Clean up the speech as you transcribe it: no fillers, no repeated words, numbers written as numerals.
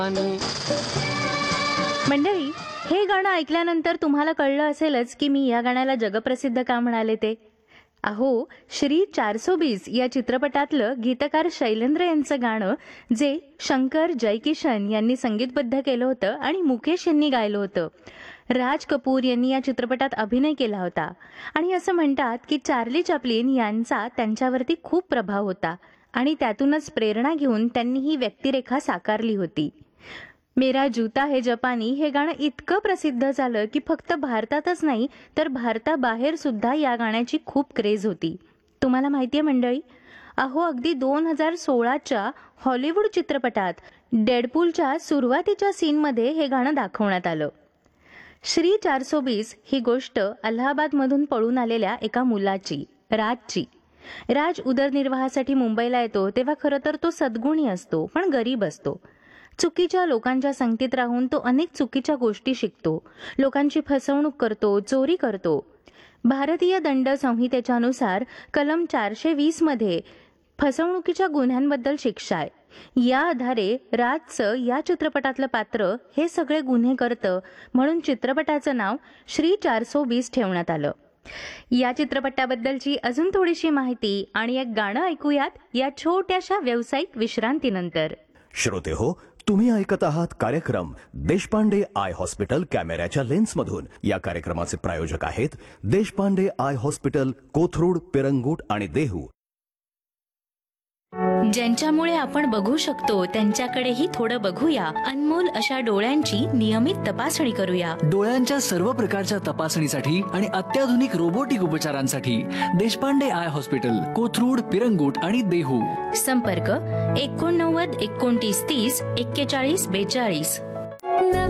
मंडळी, हे गाणं ऐकल्यानंतर तुम्हाला कळलं असेलच की मी या गाण्याला जगप्रसिद्ध का म्हणाले ते. अहो, श्री 420 या चित्रपटातलं गीतकार शैलेंद्र यांचं गाणं, जे शंकर जयकिशन यांनी संगीतबद्ध केलं होतं आणि मुकेश यांनी गायलं होतं. राज कपूर यांनी या चित्रपटात अभिनय केला होता आणि असं म्हणतात की चार्ली चॅप्लिन यांचा त्यांच्यावरती खूप प्रभाव होता आणि त्यातूनच प्रेरणा घेऊन त्यांनी ही व्यक्तिरेखा साकारली होती. मेरा जूता है जपानी हे गाणं इतकं प्रसिद्ध झालं की फक्त भारतातच नाही तर भारताबाहेर सुद्धा या गाण्याची खूप क्रेज होती. तुम्हाला माहिती आहे मंडळी, अहो अगदी 2016च्या हॉलिवूड चित्रपटात डेडपूलच्या सुरुवातीच्या सीनमध्ये हे गाणं दाखवण्यात आलं. श्री 420 ही गोष्ट अलाहाबादमधून पळून आलेल्या एका मुलाची, राजची. राज उदरनिर्वाहासाठी मुंबईला येतो तेव्हा खरं तर तो सद्गुणी असतो पण गरीब असतो. चुकीच्या लोकांच्या संगतीत राहून तो अनेक चुकीच्या गोष्टी शिकतो, लोकांची फसवणूक करतो, चोरी करतो. भारतीय दंड संहितेच्या नुसार कलम 420 मध्ये फसवणुकीच्या गुन्ह्यांबद्दल शिक्षा आहे. या आधारे राजचं या चित्रपटातलं पात्र हे सगळे गुन्हे करतं म्हणून चित्रपटाचं नाव श्री 420 ठेवण्यात आलं. या चित्रपटाबद्दलची अजून थोडीशी माहिती आणि एक गाणं ऐकूयात या छोट्याशा व्यावसायिक विश्रांतीनंतर. श्रोते हो, तुम्ही ऐकत आहात कार्यक्रम देशपांडे आय हॉस्पिटल कॅमेऱ्याच्या लेन्समधून. या कार्यक्रमाचे प्रायोजक आहेत देशपांडे आय हॉस्पिटल, कोथरूड, पिरंगूट आणि देहू. ज्यांच्यामुळे आपण बघू शकतो त्यांच्याकडेही थोडं बघूया. अनमोल अशा डोळ्यांची नियमित तपासणी करूया. डोळ्यांच्या सर्व प्रकारच्या तपासणीसाठी आणि अत्याधुनिक रोबोटिक उपचारांसाठी देशपांडे आय हॉस्पिटल, कोथरूड, पिरंगूट आणि देहू. संपर्क 89 29 30 41 42.